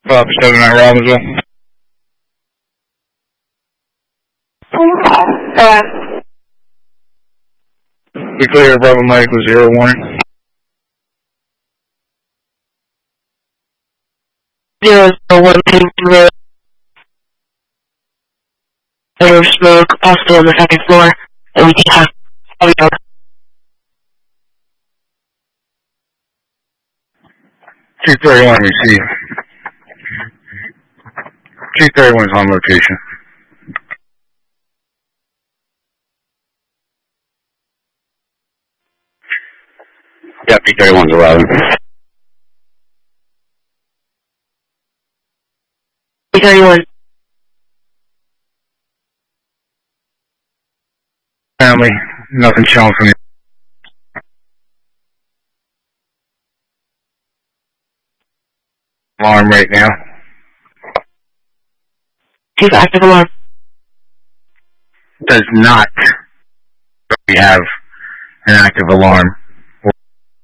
579 Robbinsville. We clear Bravo Mike with 0 warning. 001 Pennington Road. Smoke, also on the second floor. And we can have heavy dog. 231 receive. 231 is on location. Yeah, P31's arriving. P31. Family, nothing showing from you. Alarm right now. Chief, active alarm. Does not. We have an active alarm.